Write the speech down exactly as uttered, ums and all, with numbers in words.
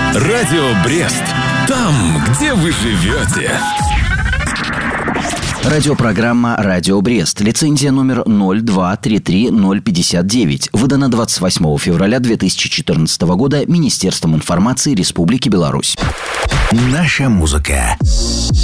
Радио Брест. Там, где вы живете. Радиопрограмма «Радио Брест». Лицензия номер ноль два три три ноль пятьдесят девять. Выдана двадцать восьмого февраля две тысячи четырнадцатого года Министерством информации Республики Беларусь. Наша музыка.